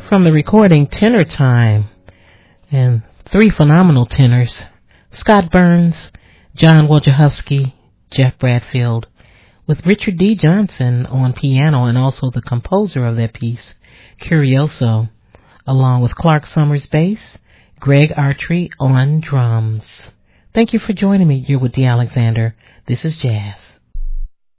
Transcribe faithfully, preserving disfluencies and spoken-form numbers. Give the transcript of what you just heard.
From the recording Tenor Time, and three phenomenal tenors, Scott Burns, John Wojciechowski, Jeff Bradfield, with Richard D. Johnson on piano and also the composer of that piece, Curioso, along with Clark Summers bass, Greg Artry on drums. Thank you for joining me. You're with Dee Alexander. This is Jazz.